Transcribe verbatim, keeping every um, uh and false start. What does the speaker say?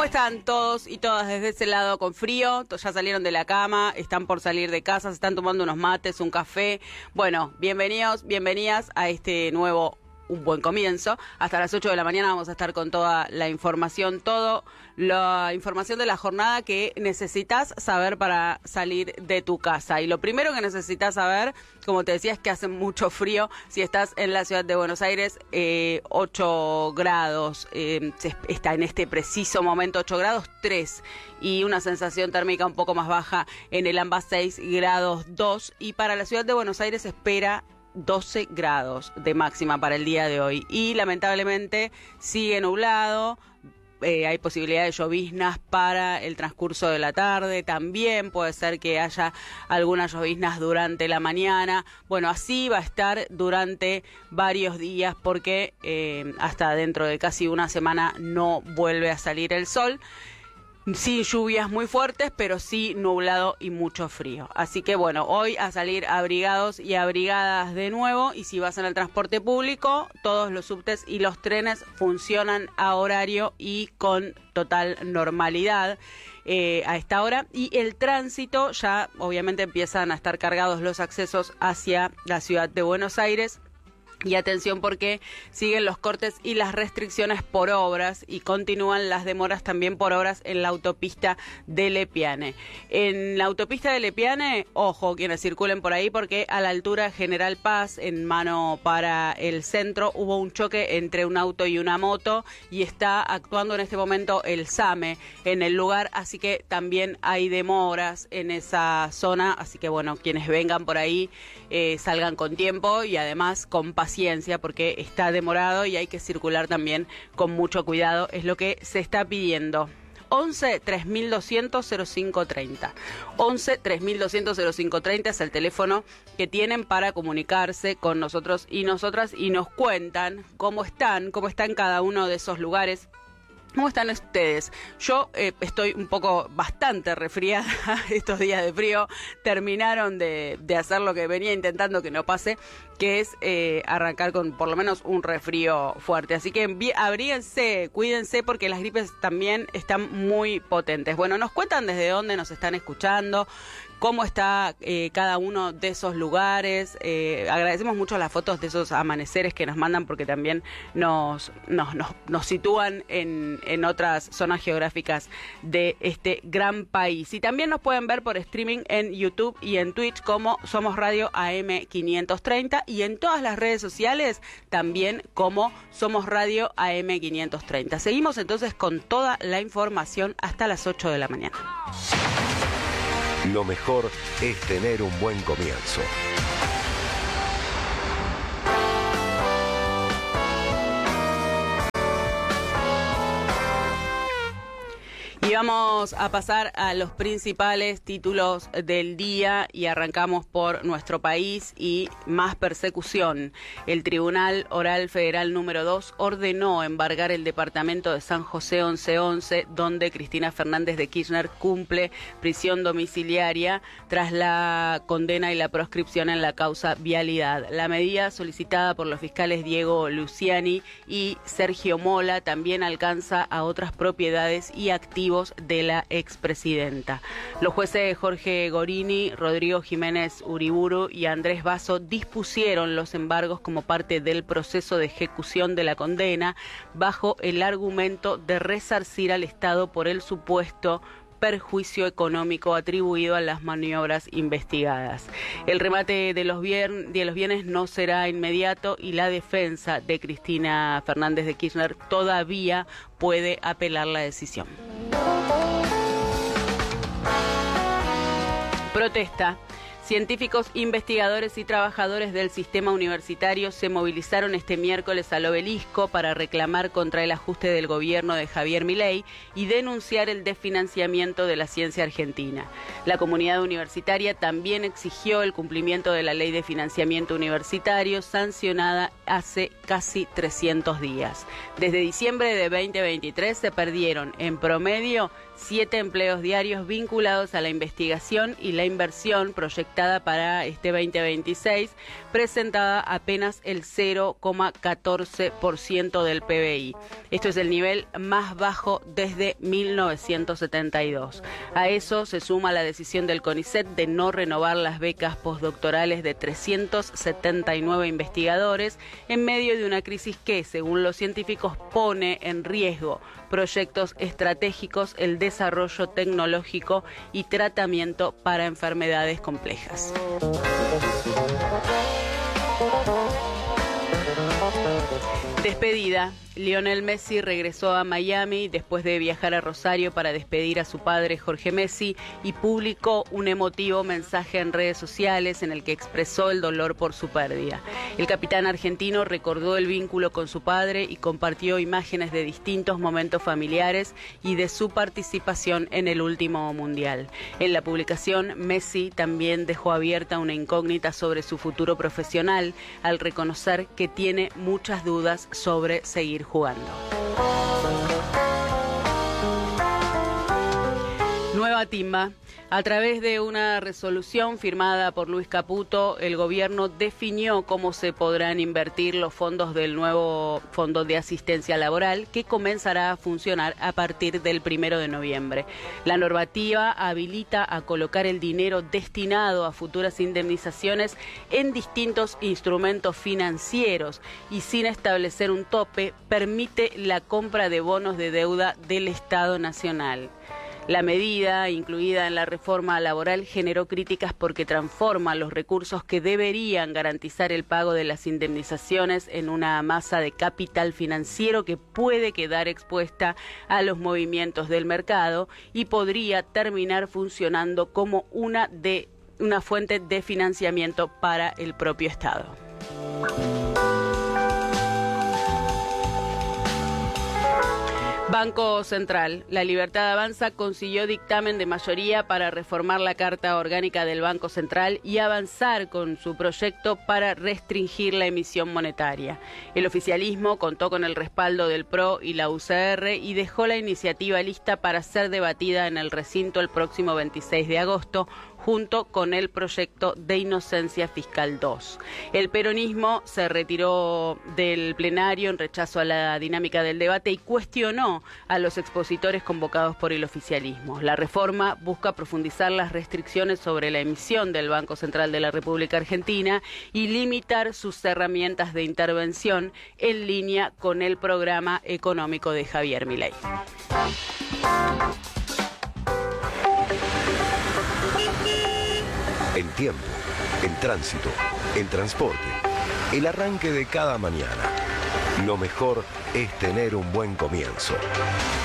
¿Cómo están todos y todas desde ese lado con frío? Ya salieron de la cama, están por salir de casa, se están tomando unos mates, un café. Bueno, bienvenidos, bienvenidas a este nuevo Un Buen Comienzo. Hasta las ocho de la mañana vamos a estar con toda la información, todo la información de la jornada que necesitas saber para salir de tu casa. Y lo primero que necesitas saber, como te decía, es que hace mucho frío. Si estás en la ciudad de Buenos Aires, eh, ocho grados, eh, está en este preciso momento ocho grados tres y una sensación térmica un poco más baja en el AMBA seis grados dos. Y para la ciudad de Buenos Aires espera doce grados de máxima para el día de hoy y lamentablemente sigue nublado. Eh, hay posibilidad de lloviznas para el transcurso de la tarde, también puede ser que haya algunas lloviznas durante la mañana. Bueno, así va a estar durante varios días porque eh, hasta dentro de casi una semana no vuelve a salir el sol. Sin lluvias muy fuertes, pero sí nublado y mucho frío. Así que bueno, hoy a salir abrigados y abrigadas de nuevo. Y si vas en el transporte público, todos los subtes y los trenes funcionan a horario y con total normalidad eh, a esta hora. Y el tránsito, ya obviamente empiezan a estar cargados los accesos hacia la ciudad de Buenos Aires. Y atención porque siguen los cortes y las restricciones por obras y continúan las demoras también por obras en la autopista de Lepiane. En la autopista de Lepiane, ojo, quienes circulen por ahí porque a la altura General Paz, en mano para el centro, hubo un choque entre un auto y una moto y está actuando en este momento el SAME en el lugar, así que también hay demoras en esa zona, así que bueno, quienes vengan por ahí eh, salgan con tiempo y además con paciencia. Ciencia porque está demorado y hay que circular también con mucho cuidado, es lo que se está pidiendo. once, tres mil doscientos, cero cinco treinta. once, tres mil doscientos, cero cinco treinta es el teléfono que tienen para comunicarse con nosotros y nosotras y nos cuentan cómo están, cómo están cada uno de esos lugares. ¿Cómo están ustedes? Yo eh, estoy un poco bastante resfriada estos días de frío. Terminaron de, de hacer lo que venía intentando que no pase, que es eh, arrancar con por lo menos un resfrío fuerte. Así que abríguense, cuídense porque las gripes también están muy potentes. Bueno, nos cuentan desde dónde nos están escuchando, cómo está eh, cada uno de esos lugares. Eh, agradecemos mucho las fotos de esos amaneceres que nos mandan porque también nos, nos, nos, nos sitúan en, en otras zonas geográficas de este gran país. Y también nos pueden ver por streaming en YouTube y en Twitch como Somos Radio A M quinientos treinta y en todas las redes sociales también como Somos Radio A M quinientos treinta. Seguimos entonces con toda la información hasta las ocho de la mañana. Lo mejor es tener un buen comienzo. Y vamos a pasar a los principales títulos del día y arrancamos por nuestro país y más persecución. El Tribunal Oral Federal número dos ordenó embargar el departamento de San José once once, donde Cristina Fernández de Kirchner cumple prisión domiciliaria tras la condena y la proscripción en la causa Vialidad. La medida solicitada por los fiscales Diego Luciani y Sergio Mola también alcanza a otras propiedades y activos de la expresidenta. Los jueces Jorge Gorini, Rodrigo Jiménez Uriburu y Andrés Basso dispusieron los embargos como parte del proceso de ejecución de la condena bajo el argumento de resarcir al Estado por el supuesto perjuicio económico atribuido a las maniobras investigadas. El remate de los, bien, de los bienes no será inmediato y la defensa de Cristina Fernández de Kirchner todavía puede apelar la decisión. Protesta. Científicos, investigadores y trabajadores del sistema universitario se movilizaron este miércoles al Obelisco para reclamar contra el ajuste del gobierno de Javier Milei y denunciar el desfinanciamiento de la ciencia argentina. La comunidad universitaria también exigió el cumplimiento de la Ley de Financiamiento Universitario sancionada hace casi trescientos días. Desde diciembre de veinte veintitrés se perdieron en promedio siete empleos diarios vinculados a la investigación y la inversión proyectada para este veinte veintiséis, presentada apenas el cero coma catorce por ciento del P B I. Esto es el nivel más bajo desde mil novecientos setenta y dos. A eso se suma la decisión del CONICET de no renovar las becas postdoctorales de trescientos setenta y nueve investigadores en medio de una crisis que, según los científicos, pone en riesgo proyectos estratégicos, el desarrollo tecnológico y tratamiento para enfermedades complejas. Despedida. Lionel Messi regresó a Miami después de viajar a Rosario para despedir a su padre Jorge Messi y publicó un emotivo mensaje en redes sociales en el que expresó el dolor por su pérdida. El capitán argentino recordó el vínculo con su padre y compartió imágenes de distintos momentos familiares y de su participación en el último mundial. En la publicación, Messi también dejó abierta una incógnita sobre su futuro profesional al reconocer que tiene muchas dudas sobre seguir jugando. Nueva timba. A través de una resolución firmada por Luis Caputo, el gobierno definió cómo se podrán invertir los fondos del nuevo Fondo de Asistencia Laboral, que comenzará a funcionar a partir del primero de noviembre. La normativa habilita a colocar el dinero destinado a futuras indemnizaciones en distintos instrumentos financieros y, sin establecer un tope, permite la compra de bonos de deuda del Estado Nacional. La medida, incluida en la reforma laboral, generó críticas porque transforma los recursos que deberían garantizar el pago de las indemnizaciones en una masa de capital financiero que puede quedar expuesta a los movimientos del mercado y podría terminar funcionando como una, de, una fuente de financiamiento para el propio Estado. Banco Central. La Libertad Avanza consiguió dictamen de mayoría para reformar la Carta Orgánica del Banco Central y avanzar con su proyecto para restringir la emisión monetaria. El oficialismo contó con el respaldo del P R O y la U C R y dejó la iniciativa lista para ser debatida en el recinto el próximo veintiséis de agosto, junto con el proyecto de inocencia fiscal dos. El peronismo se retiró del plenario en rechazo a la dinámica del debate y cuestionó a los expositores convocados por el oficialismo. La reforma busca profundizar las restricciones sobre la emisión del Banco Central de la República Argentina y limitar sus herramientas de intervención en línea con el programa económico de Javier Milei. En tiempo, en tránsito, en transporte, el arranque de cada mañana. Lo mejor es tener un buen comienzo.